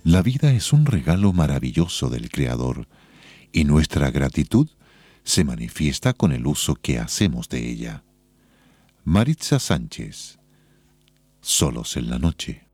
La vida es un regalo maravilloso del Creador y nuestra gratitud se manifiesta con el uso que hacemos de ella. Maritza Sánchez, Solos en la noche.